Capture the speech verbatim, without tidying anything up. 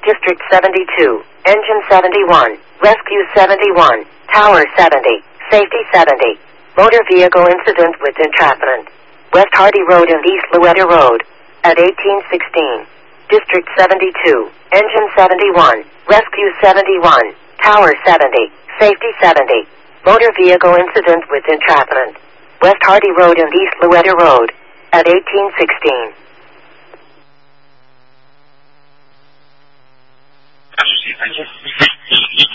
District seventy-two, Engine seventy-one, Rescue seventy-one, Tower seventy, Safety seventy. Motor vehicle incident with entrapment. West Hardy Road and East Louetta Road. At eighteen sixteen. District seventy-two, Engine seventy-one, Rescue seventy-one, Tower seventy, Safety seventy. Motor vehicle incident with entrapment. West Hardy Road and East Louetta Road. At eighteen sixteen. I just